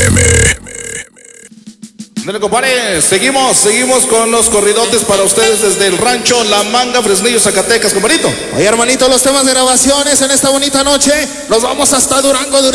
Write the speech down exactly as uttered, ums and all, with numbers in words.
Dale, compadre, seguimos, seguimos con los corridotes para ustedes desde el rancho La Manga, Fresnillo, Zacatecas, compadrito. Oye, hermanito, los temas de grabaciones en esta bonita noche, los vamos hasta Durango, Durango.